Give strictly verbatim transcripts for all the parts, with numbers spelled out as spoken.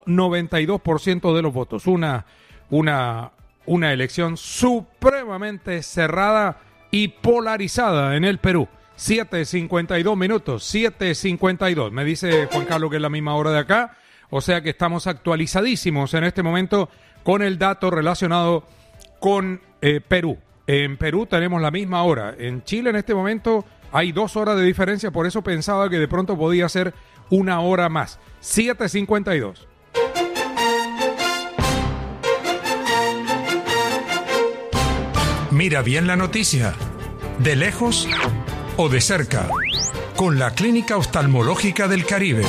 noventa y dos por ciento de los votos. Una, una, una elección supremamente cerrada y polarizada en el Perú. siete cincuenta y dos minutos, siete cincuenta y dos. Me dice Juan Carlos que es la misma hora de acá, o sea que estamos actualizadísimos en este momento con el dato relacionado con eh, Perú. En Perú tenemos la misma hora. En Chile en este momento hay dos horas de diferencia, por eso pensaba que de pronto podía ser una hora más. siete cincuenta y dos. Mira bien la noticia, de lejos o de cerca, con la Clínica Oftalmológica del Caribe.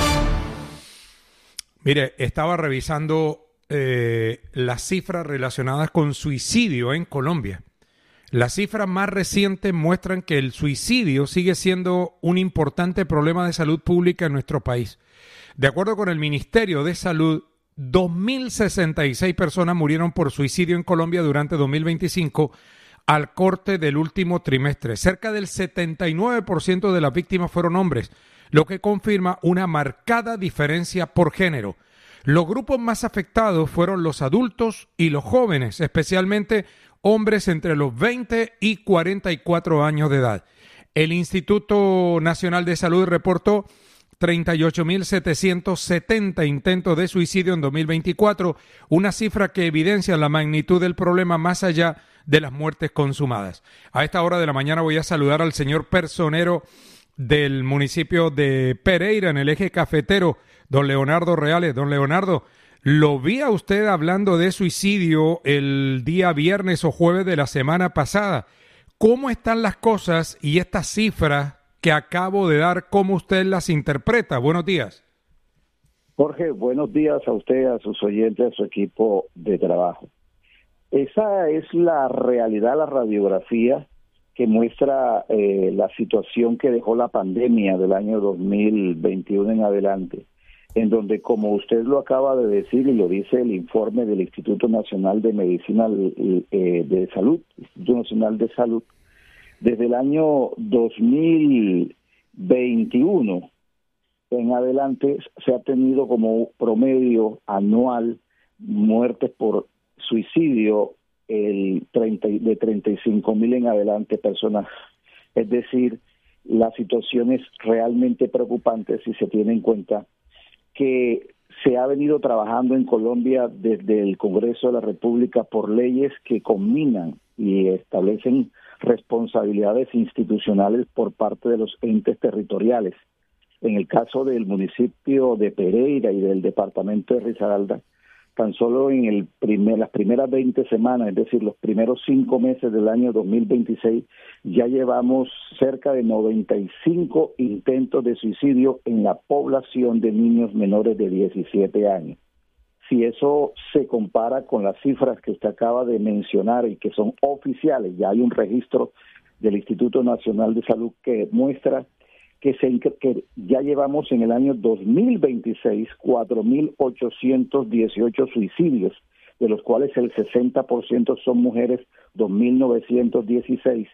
Mire, estaba revisando eh, las cifras relacionadas con suicidio en Colombia. Las cifras más recientes muestran que el suicidio sigue siendo un importante problema de salud pública en nuestro país. De acuerdo con el Ministerio de Salud, dos mil sesenta y seis personas murieron por suicidio en Colombia durante dos mil veinticinco al corte del último trimestre. Cerca del setenta y nueve por ciento de las víctimas fueron hombres, lo que confirma una marcada diferencia por género. Los grupos más afectados fueron los adultos y los jóvenes, especialmente hombres entre los veinte y cuarenta y cuatro años de edad. El Instituto Nacional de Salud reportó treinta y ocho mil setecientos setenta intentos de suicidio en dos mil veinticuatro, una cifra que evidencia la magnitud del problema más allá de las muertes consumadas. A esta hora de la mañana voy a saludar al señor personero del municipio de Pereira, en el eje cafetero, don Leonardo Reales. Don Leonardo, lo vi a usted hablando de suicidio el día viernes o jueves de la semana pasada. ¿Cómo están las cosas y estas cifras que acabo de dar, cómo usted las interpreta? Buenos días. Jorge, buenos días a usted, a sus oyentes, a su equipo de trabajo. Esa es la realidad, la radiografía que muestra eh, la situación que dejó la pandemia del año dos mil veintiuno en adelante, en donde, como usted lo acaba de decir y lo dice el informe del Instituto Nacional de Medicina eh, de Salud, Instituto Nacional de Salud, desde el año dos mil veintiuno en adelante se ha tenido como promedio anual muertes por suicidio el treinta, de treinta y cinco mil en adelante personas. Es decir, la situación es realmente preocupante si se tiene en cuenta que se ha venido trabajando en Colombia desde el Congreso de la República por leyes que combinan y establecen responsabilidades institucionales por parte de los entes territoriales. En el caso del municipio de Pereira y del departamento de Risaralda, tan solo en el primer, las primeras veinte semanas, es decir, los primeros cinco meses del año dos mil veintiséis, ya llevamos cerca de noventa y cinco intentos de suicidio en la población de niños menores de diecisiete años. Si eso se compara con las cifras que usted acaba de mencionar y que son oficiales, ya hay un registro del Instituto Nacional de Salud que muestra que, se, que ya llevamos en el año dos mil veintiséis cuatro mil ochocientos dieciocho suicidios, de los cuales el sesenta por ciento son mujeres, dos mil novecientos dieciséis,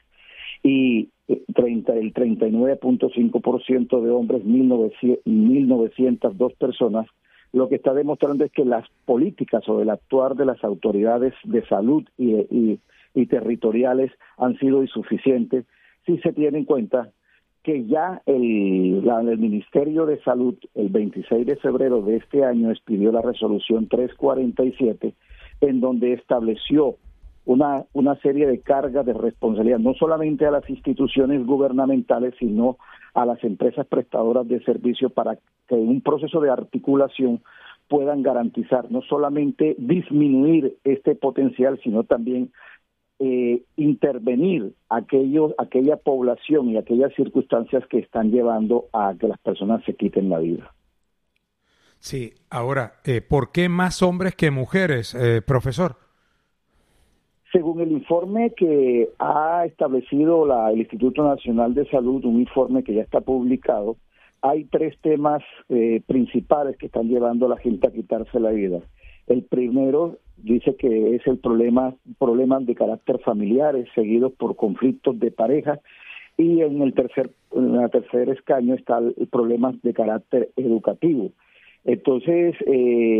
y treinta, el treinta y nueve punto cinco por ciento de hombres, mil novecientas dos personas. Lo que está demostrando es que las políticas o el actuar de las autoridades de salud y, y, y territoriales han sido insuficientes si se tiene en cuenta que ya el, la, el Ministerio de Salud el veintiséis de febrero de este año expidió la resolución trescientos cuarenta y siete, en donde estableció una, una serie de cargas de responsabilidad, no solamente a las instituciones gubernamentales, sino a las empresas prestadoras de servicios, para que en un proceso de articulación puedan garantizar no solamente disminuir este potencial, sino también Eh, intervenir aquellos, aquella población y aquellas circunstancias que están llevando a que las personas se quiten la vida. Sí, ahora, eh, ¿por qué más hombres que mujeres, eh, profesor? Según el informe que ha establecido la, el Instituto Nacional de Salud, un informe que ya está publicado, hay tres temas eh, principales que están llevando a la gente a quitarse la vida. El primero dice que es el problema, problemas de carácter familiares seguidos por conflictos de pareja, y en el tercer, en el tercer escaño está el problema de carácter educativo. Entonces, eh,